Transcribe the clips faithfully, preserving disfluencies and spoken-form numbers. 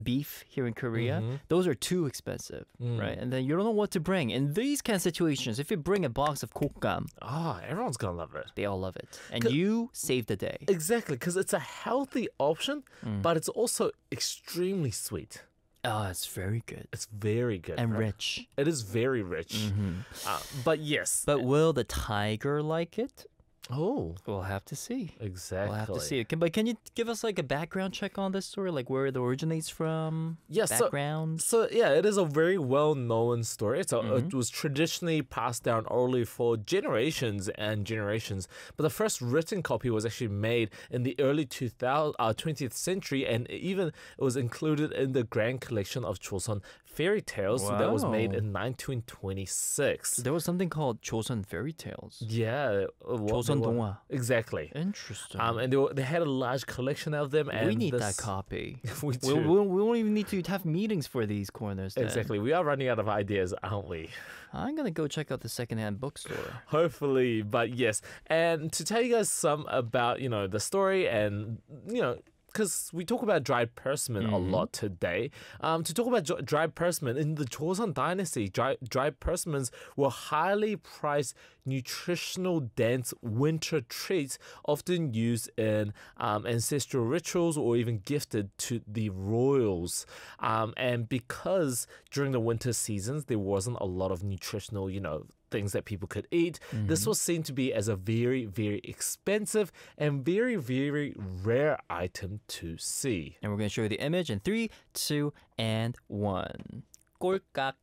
beef here in Korea, Mm-hmm. those are too expensive, Mm. right? And then you don't know what to bring. In these kind of situations, if you bring a box of kokam, Oh, everyone's gonna love it. they all love it. And 'Cause- you save the day. Exactly, because it's a healthy option, Mm. but it's also extremely sweet. Oh, it's very good. It's very good. And right? rich. It is very rich. Mhm. Uh, but yes. But will the tiger like it? oh, We'll have to see. exactly. We'll have to see. Can, but can you give us like a background check on this story, like where it originates from? Yeah, so- background. So yeah, it is a very well-known story. So Mm-hmm. it was traditionally passed down orally for generations and generations. But the first written copy was actually made in the early two thousand, uh, twentieth century, and even it was included in the Grand Collection of Chosun fairy tales that was made Wow. in nineteen twenty-six. There was something called Joseon fairy tales. Yeah, uh, what Joseon they were- 동화. Exactly. Interesting. Um, and they, were, they had a large collection of them. And we need this, that copy. we we, do. we, we won't even need to have meetings for these corners. Then. Exactly. We are running out of ideas, aren't we? I'm gonna go check out the secondhand bookstore. Hopefully, but yes. And to tell you guys some about, you know, the story and, you know, because we talk about dried persimmon a lot today. Um, to talk about dri- dried persimmon, in the Joseon dynasty, dry, dried persimmons were highly priced, nutritional dense winter treats often used in um, ancestral rituals or even gifted to the royals. Um, and because during the winter seasons, there wasn't a lot of nutritional, you know, things that people could eat. This was seen to be as a very, very expensive and very, very rare item to see. And we're gonna show you the image in three, two, and one. 꼴깍.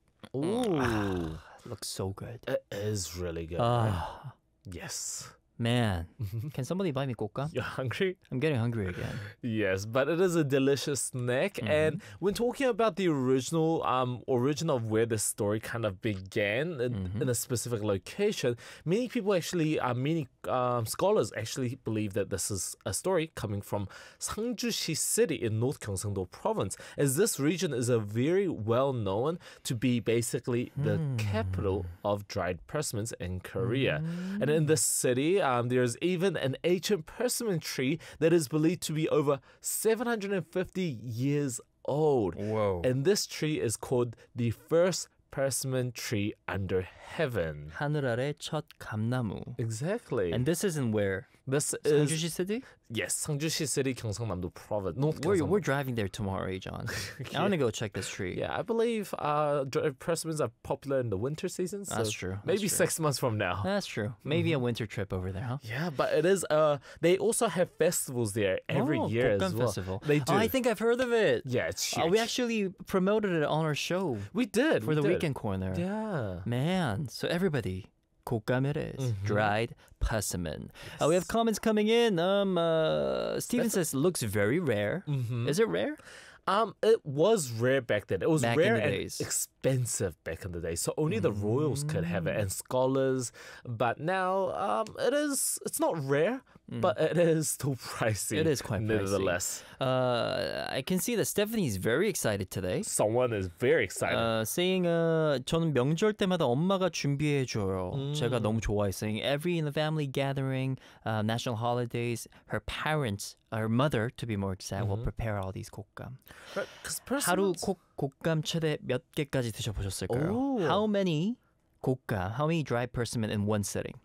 Ooh, Looks so good. it is really good. Ah, Yes. man. Can somebody buy me 꼴깍? You're hungry? I'm getting hungry again. Yes, but it is a delicious snack. And when talking about the original um origin of where the story kind of began in, in a specific location, many people actually, uh, many um, scholars actually believe that this is a story coming from Sangju-si city in North Gyeongsang-do province, as this region is a very well known to be basically the capital of dried persimmons in Korea. And in this city, um, there's even an ancient persimmon tree that is believed to be over seven hundred fifty years old. Whoa. And this tree is called the first persimmon tree under heaven. 하늘 아래 첫 감나무. Exactly. And this isn't where? this is Sangju-si City? yes, Sangju-si city, Gyeongsang-namdo province, North We're, Gyeongsang. we're driving there tomorrow, eh, John. I want to go check this tree. Yeah, I believe uh, dried persimmons are popular in the winter season. So That's true, that's Maybe true. six months from now. That's true. Maybe a winter trip over there, huh? Yeah, but it is. Uh, they also have festivals there every oh, year as Gokkan well. Festival. They do. Oh, I think I've heard of it. yeah, it's Uh, huge. we actually promoted it on our show we did for we the did. weekend corner. Yeah. Man, so everybody, 곶감 it is. Mm-hmm. Dried persimmon. Uh, we have comments coming in. Um, uh, Steven says looks very rare. Mm-hmm. Is it rare? Um, it was rare back then. It was Back in rare the and days. expensive back in the day. So only the royals could have it and scholars. But now, um, it is. It's not rare, but it is still pricey. It is quite pricey. nevertheless. Uh, I can see that Stephanie's very excited today. Someone is very excited. Uh, saying, uh, 저는 명절 때마다 엄마가 준비해줘요. 음. 제가 너무 좋아해. Saying every in the family gathering, uh, national holidays, her parents, her mother, to be more exact, will prepare all these 곶감. Because 하루 곶, 곶감 최대 몇 개까지 드셔보셨을까요? 오. How many 곶감, how many dried persimmon in one sitting?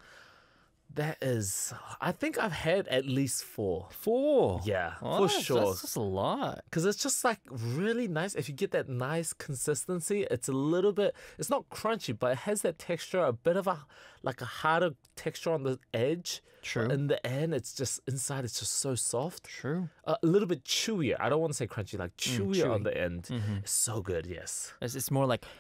that is, I think I've had at least four. Four. Yeah, Oh, for that's- sure. That's just a lot. Because it's just like really nice. If you get that nice consistency, it's a little bit, it's not crunchy, but it has that texture, a bit of a, like a harder texture on the edge. True. But in the end, it's just, inside, it's just so soft. True. Uh, a little bit chewier. I don't want to say crunchy, like chewier on chewy. the end. It's so good, yes. It's, it's more like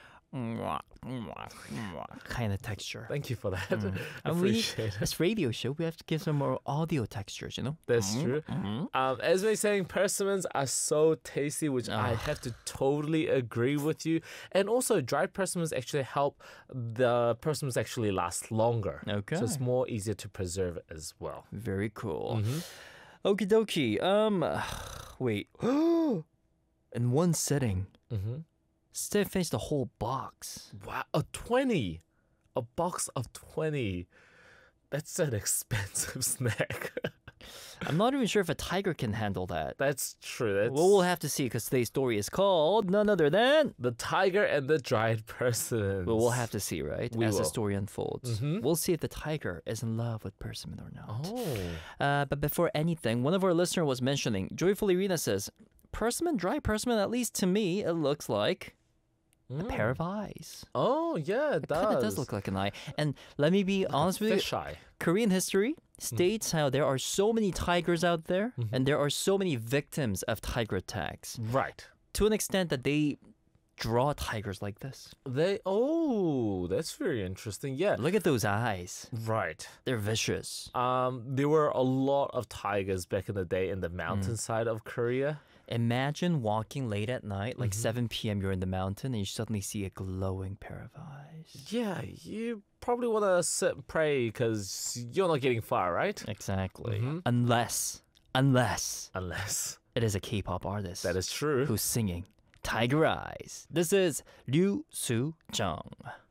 kind of texture. Thank you for that. And we need, Appreciate it. this radio show, we have to give some more audio textures, you know? That's true. Um, as we're saying, persimmons are so tasty, which I have to totally agree with you. And also, dried persimmons actually help the persimmons actually last longer. Okay. So it's more easier to preserve it as well. Very cool. Okie dokie. Um, wait. In one sitting, Mm-hmm. Steph finished the whole box. Wow, a twenty, a box of twenty. That's an expensive snack. I'm not even sure if a tiger can handle that. That's true. That's Well, we'll have to see because today's story is called none other than. the tiger and the dried persimmons. Well, we'll have to see, right? We As the will. story unfolds. Mhm. We'll see if the tiger is in love with persimmon or not. Oh. Uh, but before anything, one of our listeners was mentioning, Joyful Irina says, persimmon, dry persimmon, at least to me, it looks like a pair of eyes. Oh, yeah, it, It does. kind of does look like an eye. And let me be honest with you, Fish eye. Korean history states how there are so many tigers out there, Mm-hmm. and there are so many victims of tiger attacks, Right. to an extent that they draw tigers like this. They, oh, that's very interesting. Yeah. Look at those eyes. Right. They're vicious. Um, there were a lot of tigers back in the day in the mountainside of Korea. Imagine walking late at night, Mm-hmm. like seven p.m. You're in the mountain, and you suddenly see a glowing pair of eyes. Yeah, you probably want to sit and pray because you're not getting far, right? Exactly. Mhm. Unless, unless Unless it is a K-pop artist that is true. who's singing Tiger Eyes. This is Ryu Soo-jung.